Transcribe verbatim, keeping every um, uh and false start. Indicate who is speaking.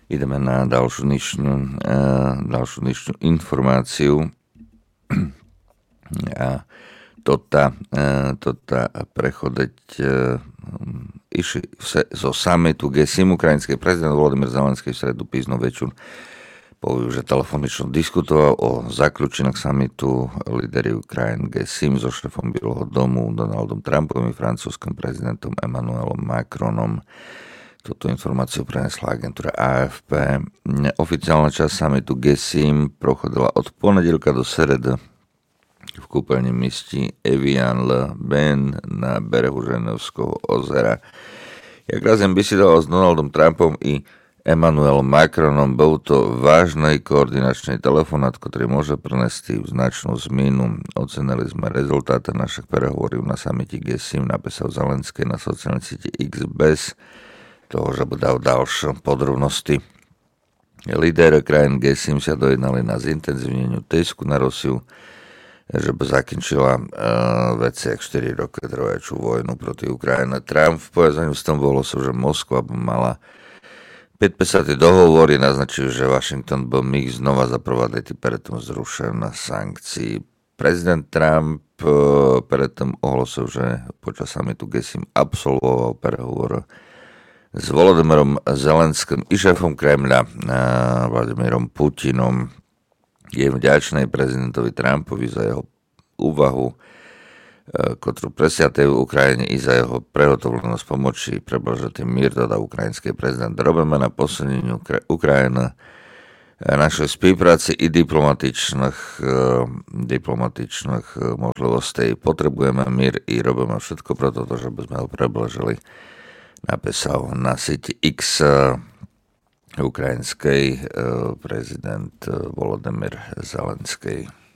Speaker 1: Ideme na ďalšiu dnešnú, ďalšiu dnešnú informáciu. A tota, tota prechodeť išli zo summitu G sedem ukrajinský prezident Volodymyr Zelenský v stredu písno večer povie, že telefonično diskutoval o zaključinách summitu líderi Ukrajin G sedem so šéfom Bieleho domu Donaldom Trumpom i francúzským prezidentom Emmanuelom Macronom. Túto informáciu prenesla agentúra á ef pé. Oficiálna časť summitu G sedem prochodila od ponedielka do sredy v kúpeľni miesti Evian-le-Bain na berehu Ženevského ozera. Jak razem besedoval s Donaldom Trumpom i Emmanuelom Macronom, bol to vážnej koordinačný telefonát, ktorý môže prinesti značnú zmenu. Ocenili sme rezultáty našich prehovorov na samite G sedem, napísal Zelenský na sociálnej sieti X bez toho, že by dal ďalšie podrobnosti. Líder krajín G sedem sa dojednali na zintenzívneniu tisku na Rusiu, že by zakončila uh, veci jak štyri roky trvajú vojnu proti Ukrajine. Trump v pojednaní s tom bolo so, že Moskva by mala podpísať dohovor i naznačil, že Washington by mih znova zaprovaditi pretom zrušené sankcií. Prezident Trump uh, pretom ohlasil, že počas summitu G sedem absolvoval prehovor s Volodymyrom Zelenským i šéfom Kremľa uh, Vladimírom Putinom. Je vďačný prezidentovi Trumpovi za jeho úvahu, ktorú presiatej v Ukrajine i za jeho prehotovlenosť pomoci preblažitý mír, dodá ukrajinský prezident. Robíme na posuneniu Ukrajiny našej spolupráci i diplomatičných, diplomatičných možností. Potrebujeme mír i robíme všetko pro to, že by sme ho preblažili, napísal na sieti X ukrajinský prezident Volodymyr Zelenský.